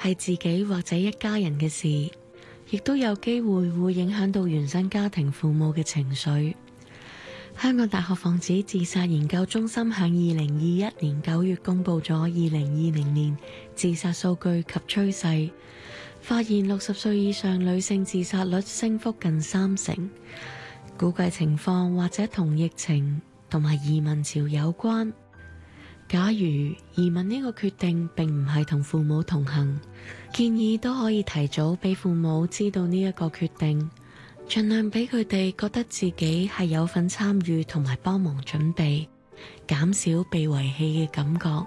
係自己或者一家人嘅事，亦都有機會影響到原生家庭父母嘅情緒。香港大學防止自殺研究中心喺2021年9月公布咗2020年自殺數據及趨勢，發現60歲以上女性自殺率升幅近30%，估計情況或者同疫情同埋移民潮有關。假如移民呢個決定並唔係同父母同行，建議都可以提早俾父母知道呢一個決定，盡量俾佢哋覺得自己係有份參與同埋幫忙準備，減少被遺棄嘅感覺。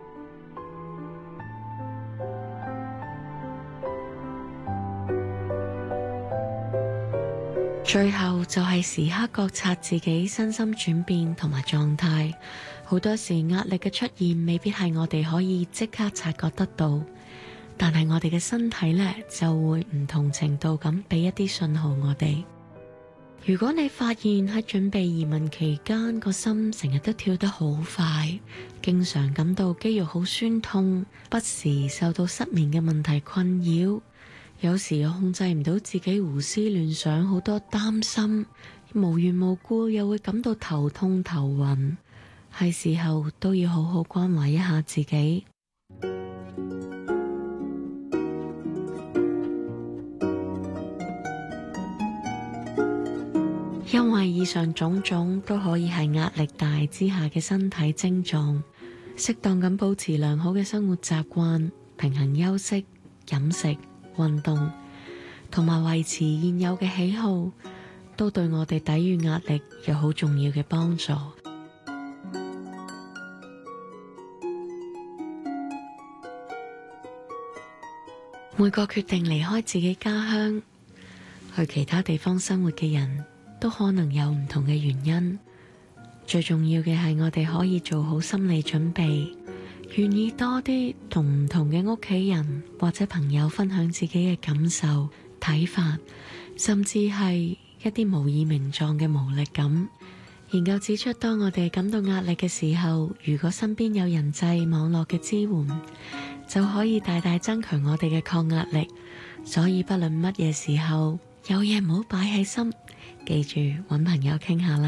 最後就係時刻覺察自己身心轉變同埋狀態。好多時壓力嘅出現未必係我哋可以即刻察覺得到，但係我哋嘅身體呢就會唔同程度咁俾一啲信號我哋。如果你發現喺準備移民期間個心成日都跳得好快，經常感到肌肉好酸痛，不時受到失眠嘅問題困擾，有時又控制唔到自己胡思亂想，好多擔心，無緣無故又會感到頭痛頭暈，係時候都要好好關懷一下自己。因為以上種種都可以係壓力大之下嘅身體症狀，適當咁保持良好嘅生活習慣，平衡休息、飲食、運動，同埋維持現有嘅喜好，都對我哋抵禦壓力有好重要嘅幫助。每個決定離開自己家鄉，去其他地方生活嘅人，都可能有唔同嘅原因。最重要嘅係我哋可以做好心理準備，願意多啲同唔同嘅屋企人或者朋友分享自己嘅感受、睇法，甚至係一啲無以名狀嘅無力感。研究指出，當我哋感到壓力嘅時候，如果身邊有人際網絡嘅支援，就可以大大增強我哋嘅抗壓力。所以不論乜嘢時候，有嘢唔好擺喺心，記住揾朋友傾下啦。